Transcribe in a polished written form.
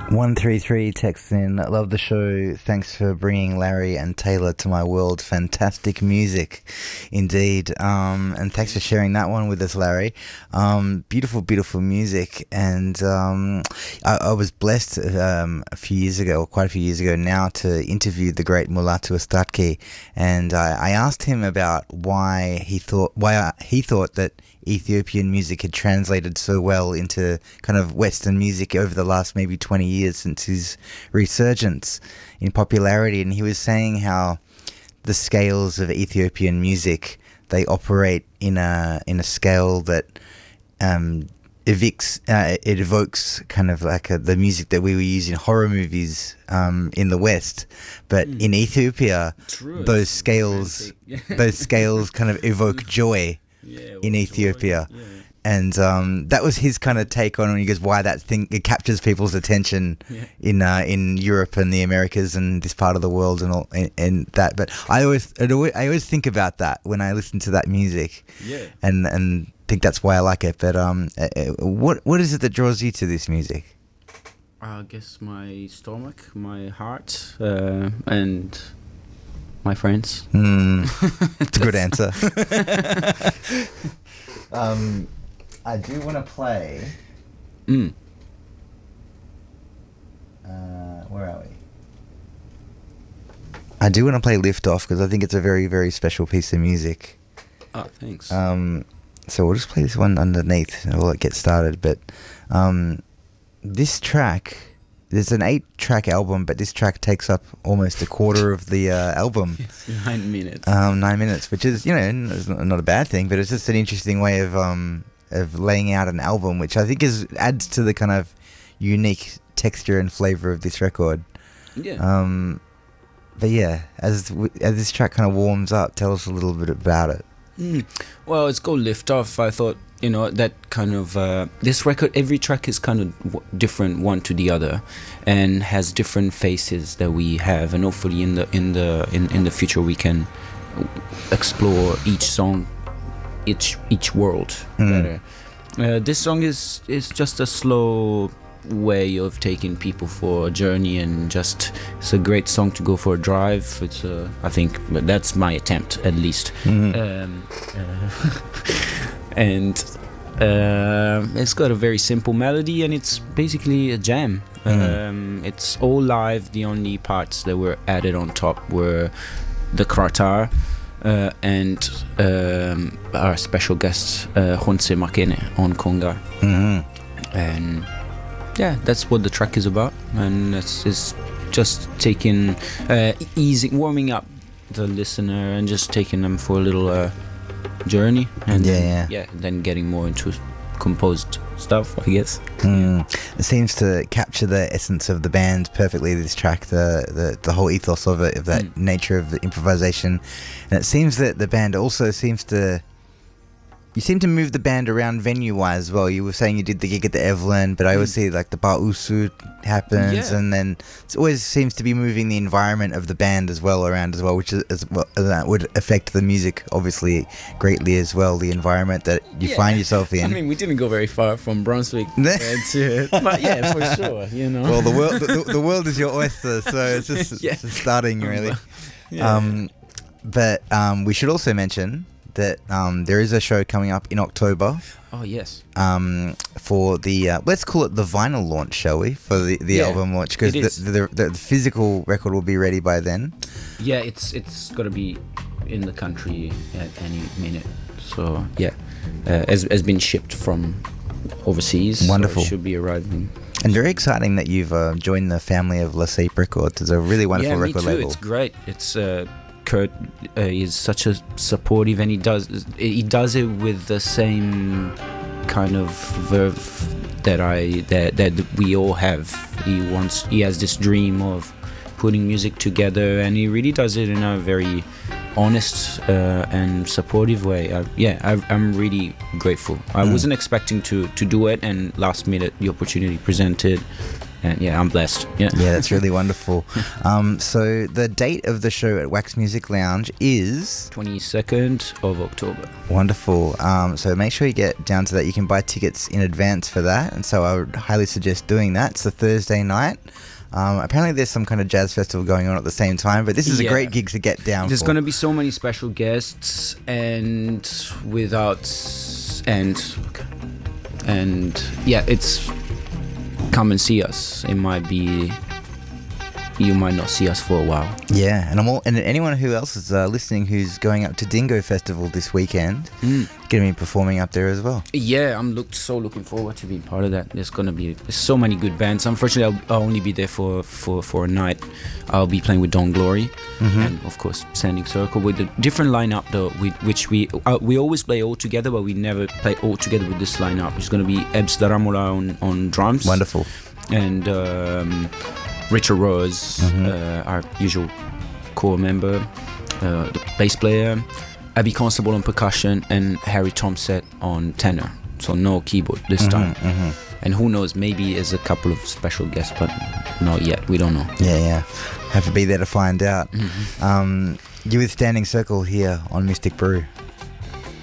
133 texts in. Love the show. Thanks for bringing Larry and Taylor to my world. Fantastic music, indeed. And thanks for sharing that one with us, Larry. Beautiful, beautiful music. And I was blessed a few years ago, or quite a few years ago now, to interview the great Mulatu Astatke. And I asked him about why he thought that Ethiopian music had translated so well into kind of Western music over the last maybe 20 years since his resurgence in popularity. And he was saying how the scales of Ethiopian music, they operate in a scale that it evokes kind of like the music that we were using in horror movies in the West, but in Ethiopia, those scales kind of evoke joy. In Ethiopia. Joy, yeah. And that was his kind of take on it. He goes, why that thing, it captures people's attention in Europe and the Americas and this part of the world and all and that. But I always think about that when I listen to that music, and think that's why I like it. But what is it that draws you to this music? I guess my stomach, my heart, and my friends. It's a good answer. I do want to play. Where are we? I do want to play Lift Off because I think it's a very, very special piece of music. Oh, thanks. So we'll just play this one underneath and we'll get started. But this track... There's an 8-track album, but this track takes up almost a quarter of the album. 9 minutes. 9 minutes, which is, not a bad thing, but it's just an interesting way of laying out an album, which I think adds to the kind of unique texture and flavor of this record. Yeah. But yeah, as this track kind of warms up, tell us a little bit about it. Well, it's called Lift Off. I thought, that kind of this record, every track is kind of different one to the other, and has different faces that we have, and hopefully in the future we can explore each song, each world better. This song is just a slow way of taking people for a journey, and it's a great song to go for a drive. I think that's my attempt, at least. And it's got a very simple melody, and it's basically a jam. It's all live. The only parts that were added on top were the kratar and our special guest Honse Makene on conga. And yeah, that's what the track is about, and it's just taking warming up the listener and just taking them for a little journey, and then getting more into composed stuff, I guess. It seems to capture the essence of the band perfectly, this track, the whole ethos of it, of that nature of the improvisation. And it seems that the band also you seem to move the band around venue-wise as well. You were saying you did the gig at the Evelyn, but I always see like the Bar Usud happens, and then it always seems to be moving the environment of the band as well around as well, which is that would affect the music obviously greatly as well. The environment that you find yourself in. I mean, we didn't go very far from Brunswick to, but yeah, for sure, Well, the world is your oyster, so it's just starting really. But we should also mention that there is a show coming up in October. Oh, yes. For the let's call it the vinyl launch, shall we? For the album launch, because the physical record will be ready by then. Yeah, it's got to be in the country at any minute. So yeah, has been shipped from overseas. Wonderful. So it should be arriving. And very exciting that you've joined the family of La Sape Records. It's a really wonderful record label. It's great. It's Kurt is such a supportive, and he does it with the same kind of verve that we all have. He has this dream of putting music together, and he really does it in a very honest and supportive way. I'm really grateful. I wasn't expecting to do it, and last minute the opportunity presented. And yeah, I'm blessed. Yeah, that's really wonderful. So the date of the show at Wax Music Lounge is 22nd of October. Wonderful. So make sure you get down to that. You can buy tickets in advance for that, and so I would highly suggest doing that. It's a Thursday night. Apparently there's some kind of jazz festival going on at the same time, but this is a great gig to get down There's for. going to be so many special guests, and it's come and see us. It might be, you might not see us for a while. Yeah, and anyone who else is listening who's going up to Dingo Festival this weekend, going to be performing up there as well. Yeah, I'm looking forward to being part of that. There's so many good bands. Unfortunately, I'll only be there for a night. I'll be playing with Dawn Glory and of course Sending Circle with a different lineup though, which we always play all together, but we never play all together with this lineup. It's going to be Ebs Daramola on drums. Wonderful. And Richard Rose, our usual core member, the bass player, Abby Constable on percussion, and Harry Tomset on tenor. So no keyboard this time. And who knows, maybe there's a couple of special guests, but not yet. We don't know. Yeah. Have to be there to find out. You with Standing Circle here on Mystic Brew.